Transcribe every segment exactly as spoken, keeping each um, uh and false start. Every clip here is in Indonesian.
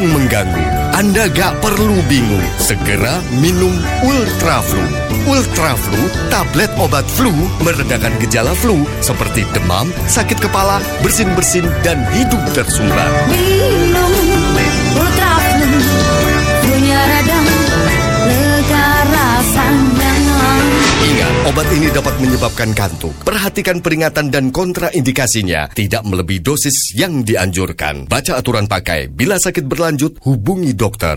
yang mengganggu. Anda gak perlu bingung. Segera minum Ultraflu. Ultraflu, tablet obat flu meredakan gejala flu seperti demam, sakit kepala, bersin-bersin, dan hidung tersumbat. Minum Ultraflu, flu-nya redam, lega rasanya. Ingat, obat ini dapat menyebabkan kantuk. Perhatikan peringatan dan kontraindikasinya. Tidak melebihi dosis yang dianjurkan. Baca aturan pakai. Bila sakit berlanjut, hubungi dokter.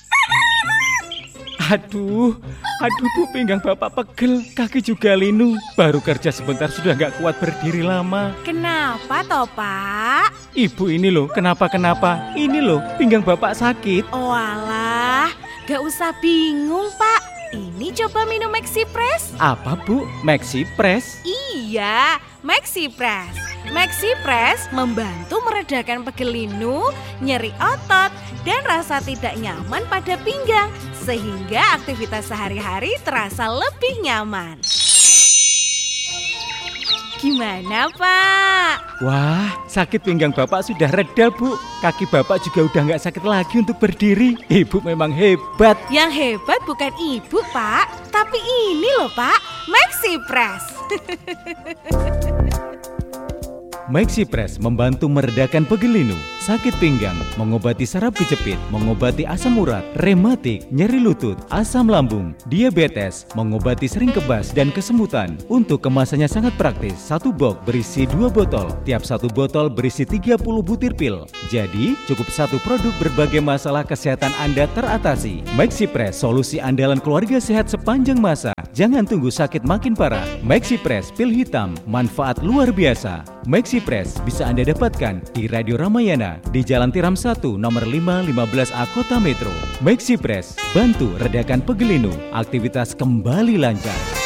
Aduh, aduh Bu, pinggang Bapak pegel, kaki juga linu. Baru kerja sebentar sudah gak kuat berdiri lama. Kenapa toh Pak? Ibu ini loh, kenapa-kenapa? Ini loh, pinggang Bapak sakit. Oh alah, gak usah bingung Pak. Ini coba minum Maxipres. Apa Bu? Maxipres? Iya, Maxipres. Maxipres membantu meredakan pegel linu, nyeri otot, dan rasa tidak nyaman pada pinggang. Sehingga aktivitas sehari-hari terasa lebih nyaman. Gimana Pak? Wah, sakit pinggang Bapak sudah reda Bu. Kaki Bapak juga udah gak sakit lagi untuk berdiri. Ibu memang hebat. Yang hebat bukan ibu Pak, tapi ini loh Pak, Maxipres. Maxipres membantu meredakan pegel linu, sakit pinggang, mengobati saraf kejepit, mengobati asam urat, rematik, nyeri lutut, asam lambung, diabetes, mengobati sering kebas dan kesemutan. Untuk kemasannya sangat praktis, satu box berisi dua botol, tiap satu botol berisi tiga puluh butir pil. Jadi, cukup satu produk berbagai masalah kesehatan Anda teratasi. Maxipres, solusi andalan keluarga sehat sepanjang masa. Jangan tunggu sakit makin parah. Maxipres, pil hitam, manfaat luar biasa. Maxipres bisa Anda dapatkan di Radio Ramayana di Jalan Tiram satu nomor lima lima belas A Kota Metro. Maxipres bantu redakan pegel linu, aktivitas kembali lancar.